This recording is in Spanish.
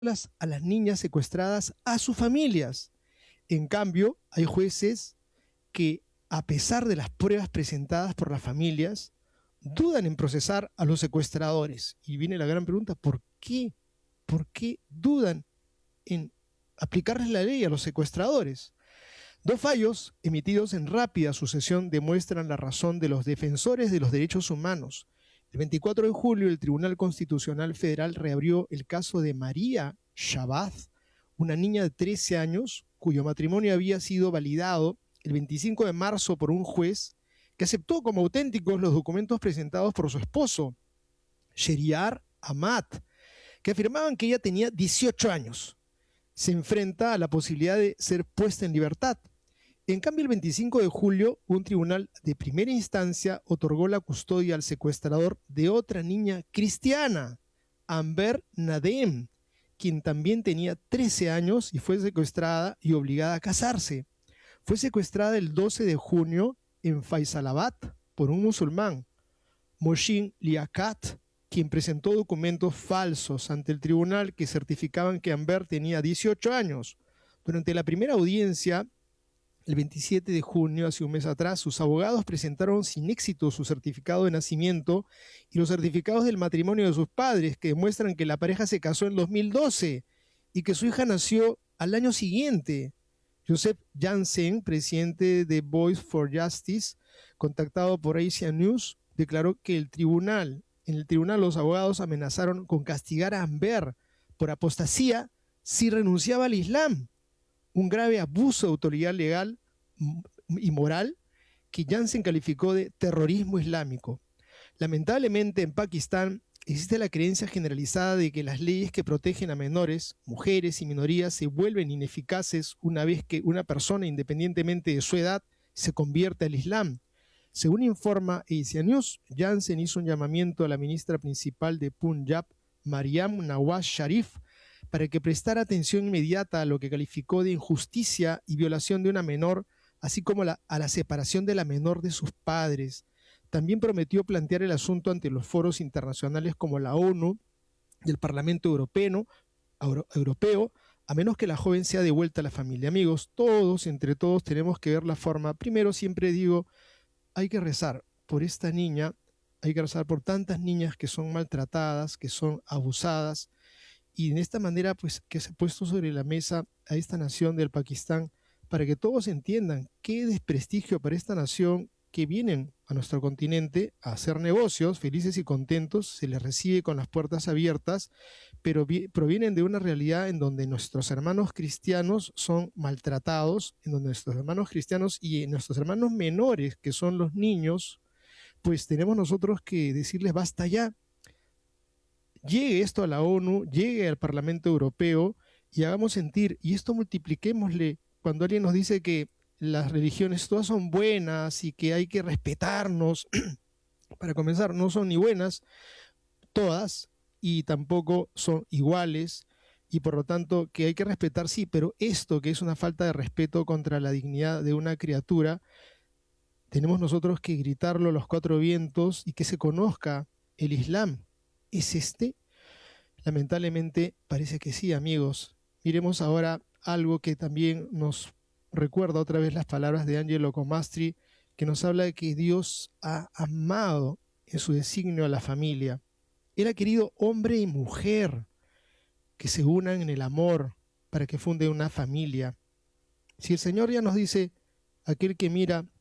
a las niñas secuestradas a sus familias. En cambio, hay jueces que, a pesar de las pruebas presentadas por las familias, dudan en procesar a los secuestradores. Y viene la gran pregunta, ¿por qué? ¿Por qué dudan en aplicarles la ley a los secuestradores? Dos fallos emitidos en rápida sucesión demuestran la razón de los defensores de los derechos humanos. El 24 de julio, el Tribunal Constitucional Federal reabrió el caso de María Shabazz, una niña de 13 años cuyo matrimonio había sido validado el 25 de marzo por un juez que aceptó como auténticos los documentos presentados por su esposo, Sheriar Ahmad, que afirmaban que ella tenía 18 años. Se enfrenta a la posibilidad de ser puesta en libertad. En cambio, el 25 de julio, un tribunal de primera instancia otorgó la custodia al secuestrador de otra niña cristiana, Amber Nadem, quien también tenía 13 años y fue secuestrada y obligada a casarse. Fue secuestrada el 12 de junio en Faisalabad por un musulmán, Moshin Liaquat, quien presentó documentos falsos ante el tribunal que certificaban que Amber tenía 18 años. Durante la primera audiencia, el 27 de junio, hace un mes atrás, sus abogados presentaron sin éxito su certificado de nacimiento y los certificados del matrimonio de sus padres, que demuestran que la pareja se casó en 2012 y que su hija nació al año siguiente. Joseph Jansen, presidente de Voice for Justice, contactado por Asia News, declaró que en el tribunal los abogados amenazaron con castigar a Amber por apostasía si renunciaba al Islam, un grave abuso de autoridad legal y moral que Jansen calificó de terrorismo islámico. Lamentablemente, en Pakistán existe la creencia generalizada de que las leyes que protegen a menores, mujeres y minorías se vuelven ineficaces una vez que una persona, independientemente de su edad, se convierte al Islam. Según informa Asia News, Jansen hizo un llamamiento a la ministra principal de Punjab, Maryam Nawaz Sharif, para que prestara atención inmediata a lo que calificó de injusticia y violación de una menor, así como a la separación de la menor de sus padres. También prometió plantear el asunto ante los foros internacionales como la ONU y el Parlamento Europeo, a menos que la joven sea devuelta a la familia. Amigos, todos, entre todos, tenemos que ver la forma. Primero, siempre digo, hay que rezar por esta niña, hay que rezar por tantas niñas que son maltratadas, que son abusadas, y de esta manera, pues, que se ha puesto sobre la mesa a esta nación del Pakistán para que todos entiendan qué desprestigio para esta nación que vienen a nuestro continente a hacer negocios, felices y contentos, se les recibe con las puertas abiertas, pero provienen de una realidad en donde nuestros hermanos cristianos son maltratados, en donde nuestros hermanos cristianos y nuestros hermanos menores, que son los niños, pues tenemos nosotros que decirles basta ya. Llegue esto a la ONU, llegue al Parlamento Europeo y hagamos sentir, y esto multipliquémosle cuando alguien nos dice que las religiones todas son buenas y que hay que respetarnos. Para comenzar, no son ni buenas todas y tampoco son iguales, y por lo tanto que hay que respetar, sí, pero esto que es una falta de respeto contra la dignidad de una criatura, tenemos nosotros que gritarlo a los cuatro vientos y que se conozca el Islam. ¿Es este? Lamentablemente parece que sí, amigos. Miremos ahora algo que también nos recuerda otra vez las palabras de Angelo Comastri, que nos habla de que Dios ha amado en su designio a la familia. Él ha querido hombre y mujer que se unan en el amor para que funden una familia. Si el Señor ya nos dice, aquel que mira